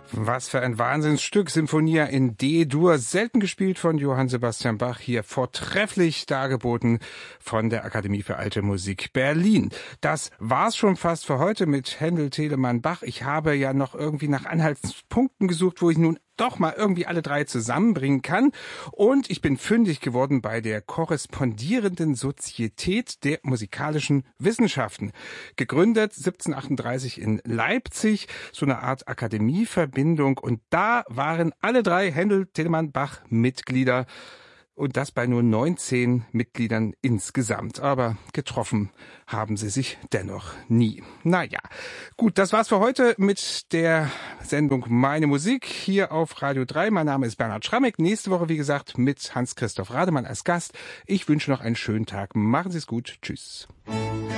Was für ein Wahnsinnsstück, Sinfonia in D-Dur, selten gespielt von Johann Sebastian Bach, hier vortrefflich dargeboten von der Akademie für Alte Musik Berlin. Das war's schon fast für heute mit Händel, Telemann, Bach. Ich habe ja noch irgendwie nach Anhaltspunkten gesucht, wo ich nun doch mal irgendwie alle drei zusammenbringen kann. Und ich bin fündig geworden bei der korrespondierenden Sozietät der musikalischen Wissenschaften. Gegründet 1738 in Leipzig, so eine Art Akademieverbindung. Und da waren alle drei Händel, Telemann, Bach Mitglieder. Und das bei nur 19 Mitgliedern insgesamt. Aber getroffen haben sie sich dennoch nie. Naja, gut, das war's für heute mit der Sendung Meine Musik hier auf Radio 3. Mein Name ist Bernhard Schrammeck. Nächste Woche, wie gesagt, mit Hans-Christoph Rademann als Gast. Ich wünsche noch einen schönen Tag. Machen Sie es gut. Tschüss.